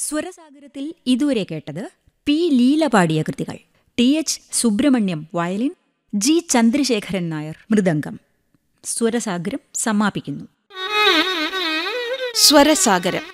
സ്വരസാഗരത്തിൽ ഇതുവരെ കേട്ടത് പി ലീല പാടിയ കൃതികൾ. ടി.എച്ച്. Subrahmanyam violin, G. ചന്ദ്രശേഖരൻ നായർ മൃദംഗം. സ്വരസാഗരം സമാപിക്കുന്നു. സ്വരസാഗരം